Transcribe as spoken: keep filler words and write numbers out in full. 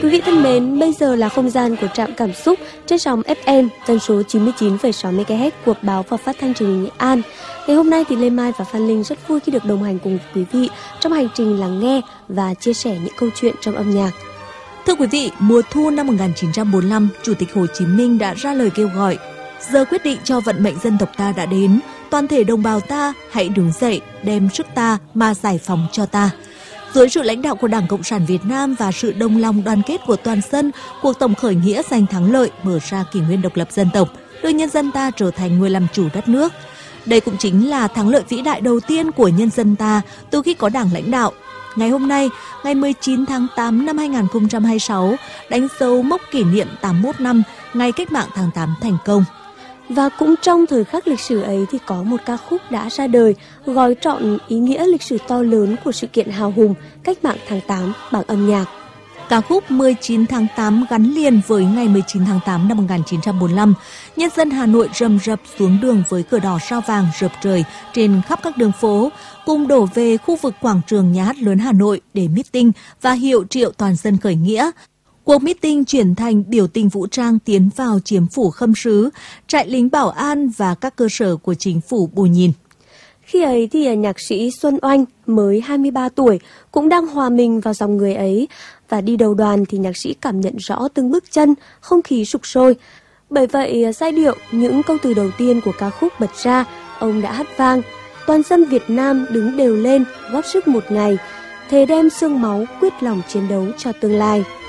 Quý vị thân mến, bây giờ là không gian của trạm cảm xúc trên sóng ép em tần số chín mươi chín phẩy sáu mê ga héc của báo và phát thanh truyền hình Nghệ An. Ngày hôm nay thì Lê Mai và Phan Linh rất vui khi được đồng hành cùng quý vị trong hành trình lắng nghe và chia sẻ những câu chuyện trong âm nhạc. Thưa quý vị, mùa thu năm một nghìn chín trăm bốn mươi lăm, Chủ tịch Hồ Chí Minh đã ra lời kêu gọi: giờ quyết định cho vận mệnh dân tộc ta đã đến, toàn thể đồng bào ta hãy đứng dậy, đem sức ta mà giải phóng cho ta. Dưới sự lãnh đạo của Đảng Cộng sản Việt Nam và sự đồng lòng đoàn kết của toàn dân, cuộc tổng khởi nghĩa giành thắng lợi, mở ra kỷ nguyên độc lập dân tộc, đưa nhân dân ta trở thành người làm chủ đất nước. Đây cũng chính là thắng lợi vĩ đại đầu tiên của nhân dân ta từ khi có Đảng lãnh đạo. Ngày hôm nay, ngày mười chín tháng tám năm hai nghìn không trăm hai mươi sáu, đánh dấu mốc kỷ niệm tám mươi mốt năm ngày Cách mạng tháng tám thành công. Và cũng trong thời khắc lịch sử ấy thì có một ca khúc đã ra đời, gói trọn ý nghĩa lịch sử to lớn của sự kiện hào hùng Cách mạng tháng tám bằng âm nhạc. Ca khúc mười chín tháng tám gắn liền với ngày mười chín tháng tám năm một nghìn chín trăm bốn mươi lăm. Nhân dân Hà Nội rầm rập xuống đường với cờ đỏ sao vàng rợp trời trên khắp các đường phố, cùng đổ về khu vực quảng trường Nhà hát lớn Hà Nội để meeting và hiệu triệu toàn dân khởi nghĩa. Cuộc meeting chuyển thành biểu tình vũ trang tiến vào chiếm phủ Khâm Sứ, trại lính bảo an và các cơ sở của chính phủ Bù Nhìn. Khi ấy thì nhạc sĩ Xuân Oanh mới hai mươi ba tuổi cũng đang hòa mình vào dòng người ấy, và đi đầu đoàn thì nhạc sĩ cảm nhận rõ từng bước chân, không khí sục sôi. Bởi vậy giai điệu, những câu từ đầu tiên của ca khúc bật ra, ông đã hát vang: toàn dân Việt Nam đứng đều lên, góp sức một ngày, thề đem xương máu quyết lòng chiến đấu cho tương lai.